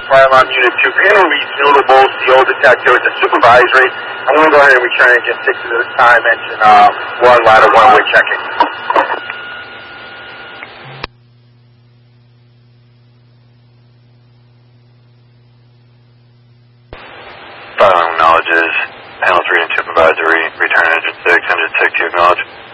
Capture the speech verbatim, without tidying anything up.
Fire alarm unit two. Panel reads notable C O detector. It's a supervisory. I'm going to go ahead and return engine six at this time. Engine uh, one, ladder one, way checking. Fire alarm acknowledges. Panel three and supervisory. Return engine six. Engine six, you acknowledge.